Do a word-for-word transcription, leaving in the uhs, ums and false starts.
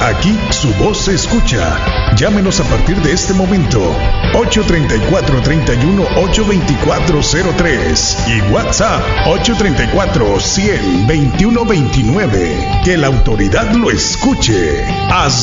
Aquí su voz se escucha. Llámenos a partir de este momento. ocho tres cuatro, tres uno, ocho dos cuatro cero tres y WhatsApp ocho tres cuatro, cien, veintiuno veintinueve. Que la autoridad lo escuche. Haz